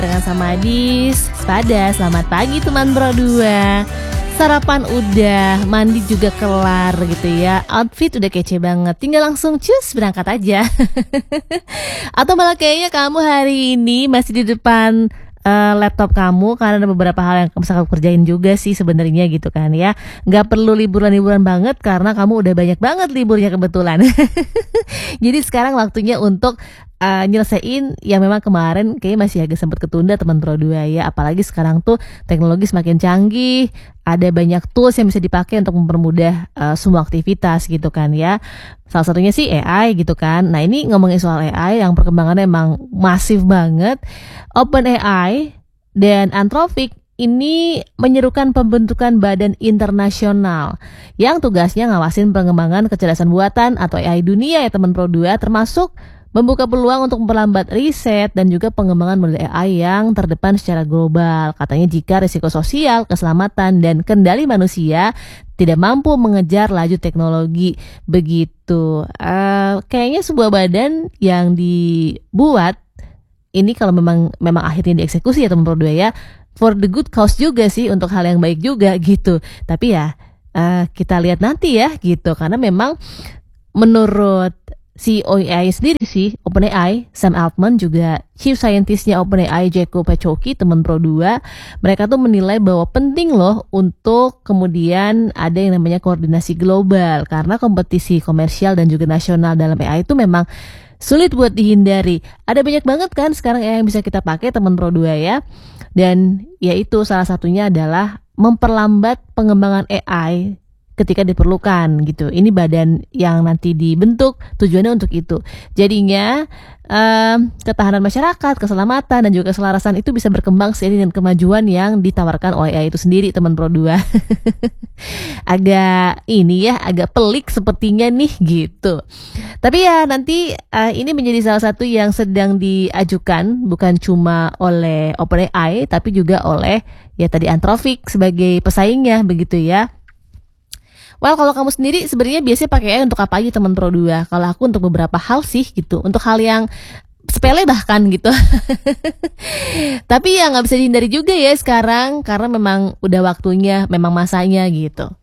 Dengan sama Adis, Spada, selamat pagi teman Pro 2. Sarapan udah, mandi juga kelar gitu ya. Outfit udah kece banget, tinggal langsung cus berangkat aja. Atau malah kayaknya kamu hari ini masih di depan laptop kamu karena ada beberapa hal yang bisa kamu kerjain juga sih sebenarnya gitu kan ya. Nggak perlu liburan-liburan banget karena kamu udah banyak banget liburnya kebetulan. Jadi sekarang waktunya untuk nyelesain yang memang kemarin kayaknya masih agak sempat ketunda teman Pro 2 ya. Apalagi sekarang tuh teknologi semakin canggih, ada banyak tools yang bisa dipakai untuk mempermudah semua aktivitas gitu kan ya. Salah satunya sih AI gitu kan. Nah ini ngomongin soal AI yang perkembangannya emang masif banget. OpenAI dan Anthropic ini menyerukan pembentukan badan internasional yang tugasnya ngawasin pengembangan kecerdasan buatan atau AI dunia ya teman Pro 2, termasuk membuka peluang untuk memperlambat riset dan juga pengembangan model AI yang terdepan secara global. Katanya jika risiko sosial, keselamatan, dan kendali manusia tidak mampu mengejar laju teknologi. Begitu. Kayaknya sebuah badan yang dibuat ini kalau memang akhirnya dieksekusi ya teman Pro 2 ya, for the good cause juga sih, untuk hal yang baik juga gitu. Tapi ya kita lihat nanti ya gitu, karena memang menurut CEO AI sendiri sih, OpenAI, Sam Altman, juga Chief Scientist-nya OpenAI, Jacob Pachocki, teman Pro 2, mereka tuh menilai bahwa penting loh untuk kemudian ada yang namanya koordinasi global, karena kompetisi komersial dan juga nasional dalam AI itu memang sulit buat dihindari. Ada banyak banget kan sekarang AI yang bisa kita pakai teman Pro 2 ya. Dan yaitu salah satunya adalah memperlambat pengembangan AI ketika diperlukan gitu. Ini badan yang nanti dibentuk tujuannya untuk itu. Jadinya ketahanan masyarakat, keselamatan dan juga keselarasan itu bisa berkembang seiring dengan kemajuan yang ditawarkan oleh AI itu sendiri teman Pro 2. Agak pelik sepertinya nih gitu. Tapi ya nanti ini menjadi salah satu yang sedang diajukan bukan cuma oleh OpenAI tapi juga oleh ya tadi Anthropic sebagai pesaingnya begitu ya. Well, kalau kamu sendiri sebenarnya biasanya pakai AI untuk apa aja teman Pro 2? Kalau aku untuk beberapa hal sih gitu, untuk hal yang sepele bahkan gitu. Tapi ya nggak bisa dihindari juga ya sekarang karena memang udah waktunya, memang masanya gitu.